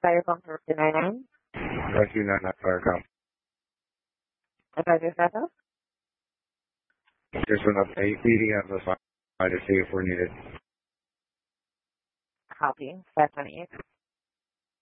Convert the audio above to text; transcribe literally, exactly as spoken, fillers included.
Firecom for two nine nine. Rescue nine nine Firecom. About your status? Just an update. Feeding up the fire to see if we're needed. Copy. five twenty-eight.